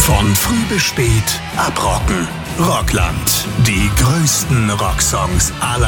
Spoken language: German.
Von früh bis spät abrocken. Rockland. Die größten Rocksongs aller